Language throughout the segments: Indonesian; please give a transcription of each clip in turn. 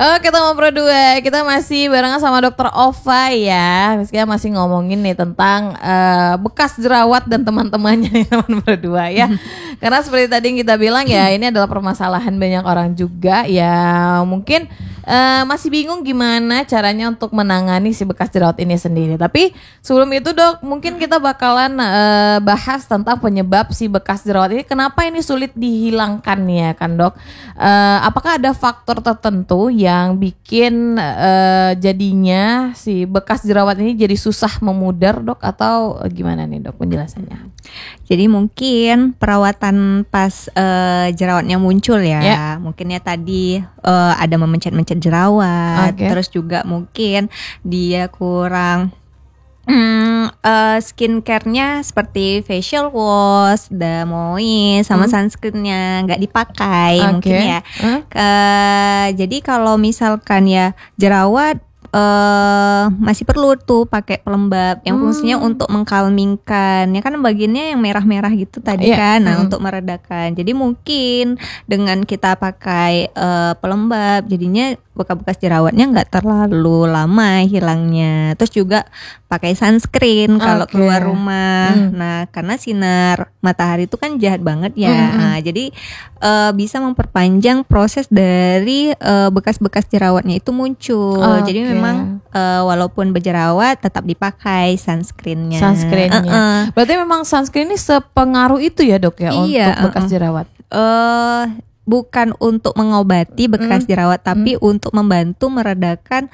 Oke teman Pro 2, kita masih barengan sama Dokter Ova ya. Kita masih ngomongin nih tentang bekas jerawat dan teman-temannya nih teman Pro 2 ya. Karena seperti tadi yang kita bilang ya, ini adalah permasalahan banyak orang juga ya. Mungkin masih bingung gimana caranya untuk menangani si bekas jerawat ini sendiri. Tapi sebelum itu Dok, mungkin kita bakalan bahas tentang penyebab si bekas jerawat ini. Kenapa ini sulit dihilangkan ya kan Dok? Apakah ada faktor tertentu yang bikin jadinya si bekas jerawat ini jadi susah memudar Dok? Atau gimana nih Dok penjelasannya? Jadi mungkin perawatan pas jerawatnya muncul ya. Mungkin ya tadi ada memencet-mencet jerawat. Terus juga mungkin dia kurang skincare-nya seperti facial wash, moist, sama sunscreen-nya nggak dipakai mungkin ya. Jadi kalau misalkan ya jerawat masih perlu tuh pakai pelembab yang fungsinya untuk mengkalmingkan ya kan, bagiannya yang merah-merah gitu tadi kan. Nah, untuk meredakan. Jadi mungkin dengan kita pakai pelembab jadinya bekas-bekas jerawatnya nggak terlalu lama hilangnya. Terus juga pakai sunscreen kalau keluar rumah. Nah, karena sinar matahari itu kan jahat banget ya. Nah, jadi bisa memperpanjang proses dari bekas-bekas jerawatnya itu muncul. Jadi memang walaupun berjerawat tetap dipakai sunscreennya. Berarti memang sunscreen ini sepengaruh itu ya Dok ya untuk bekas jerawat? Bukan untuk mengobati bekas jerawat, tapi untuk membantu meredakan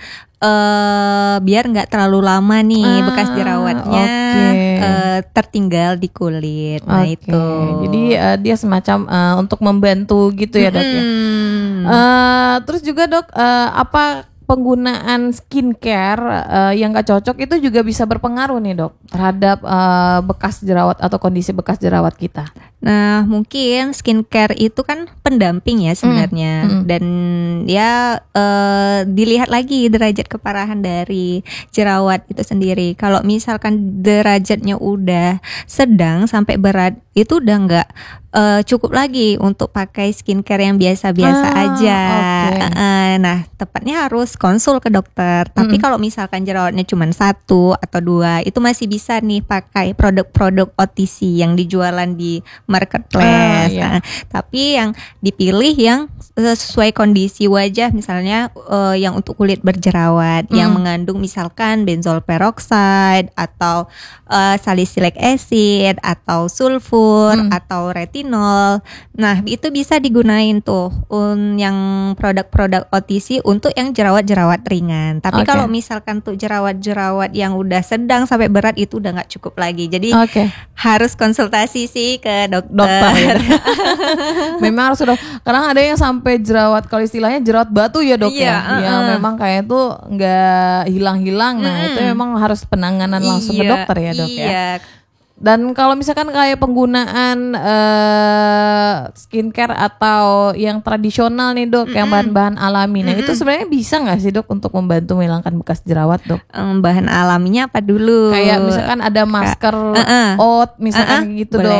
biar nggak terlalu lama nih bekas jerawatnya tertinggal di kulit. Nah itu. Jadi dia semacam untuk membantu gitu ya Dok ya. Terus juga Dok, apa penggunaan skincare yang gak cocok itu juga bisa berpengaruh nih Dok terhadap bekas jerawat atau kondisi bekas jerawat kita? Nah mungkin skincare itu kan pendamping ya sebenarnya. Dan ya dilihat lagi derajat keparahan dari jerawat itu sendiri. Kalau misalkan derajatnya udah sedang sampai berat, itu udah nggak cukup lagi untuk pakai skincare yang biasa-biasa aja. Nah tepatnya harus konsul ke dokter. Tapi kalau misalkan jerawatnya cuma 1 atau 2, itu masih bisa nih pakai produk-produk OTC yang dijualan di marketplace. Nah, tapi yang dipilih yang sesuai kondisi wajah, misalnya yang untuk kulit berjerawat yang mengandung misalkan benzol peroxide atau salicylic acid atau sulfur atau retinol. Nah itu bisa digunain tuh yang produk-produk OTC untuk yang jerawat-jerawat ringan. Tapi kalau misalkan tuh jerawat-jerawat yang udah sedang sampai berat itu udah nggak cukup lagi. Jadi harus konsultasi sih ke dokter. Ya. Memang harus karena ada yang sampai jerawat, kalau istilahnya jerawat batu ya Dok ya. Yang memang kayak itu nggak hilang-hilang. Nah itu memang harus penanganan langsung ke dokter ya Dok ya. Dan kalau misalkan kayak penggunaan skincare atau yang tradisional nih Dok, yang bahan-bahan alami, nah itu sebenarnya bisa nggak sih Dok untuk membantu menghilangkan bekas jerawat Dok? Bahan alaminya apa dulu? Kayak misalkan ada masker oat misalkan gitu Dok.